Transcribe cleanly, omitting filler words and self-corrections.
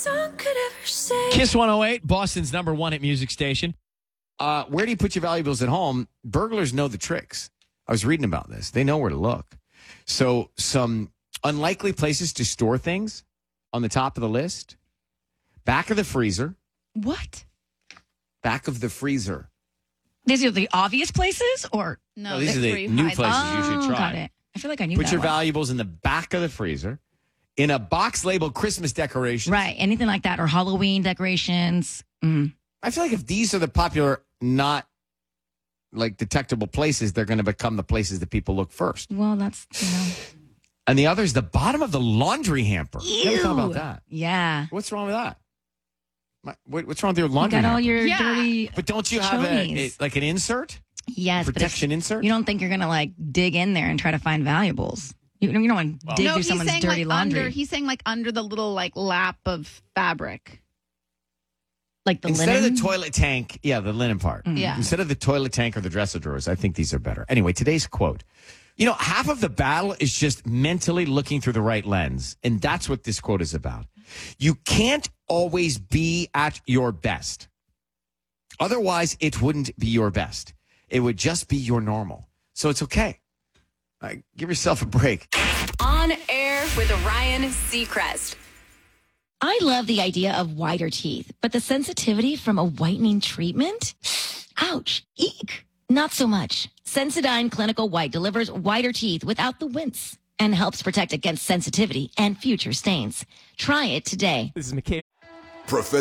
Song could ever say. Kiss 108, Boston's number one hit music station. Where do you put your valuables at home? Burglars know the tricks. I was reading about this. They know where to look. So some unlikely places to store things on the top of the list. Back of the freezer. What? Back of the freezer. These are the obvious places, or No, these are the new places you should try. Got it. I feel like I knew Put that your one. valuables in the back of the freezer. In a box labeled Christmas decorations. Right, anything like that, or Halloween decorations. I feel like if these are the popular, not like detectable places, they're going to become the places that people look first. Well, that's, And the other is the bottom of the laundry hamper. You ever thought about that? Yeah. What's wrong with that? What's wong with your laundry You got hamper? all your dirty. But don't you have like an insert? Yes, Protection insert? You don't think you're going to like dig in there and try to find valuables. You don't want to dig through someone's dirty laundry. He's saying like under the little like lap of fabric. Like the Instead linen? of the toilet tank, the linen part. Yeah. Instead of the toilet tank or the dresser drawers, I think these are better. Anyway, today's quote. Half of the battle is just mentally looking through the right lens. And that's what this quote is about. You can't always be at your best. Otherwise, it wouldn't be your best. It would just be your normal. So it's okay. Give yourself a break. On air with Ryan Seacrest. I love the idea of whiter teeth, but the sensitivity from a whitening treatment? Ouch. Eek. Not so much. Sensodyne Clinical White delivers whiter teeth without the wince and helps protect against sensitivity and future stains. Try it today. This is McKay.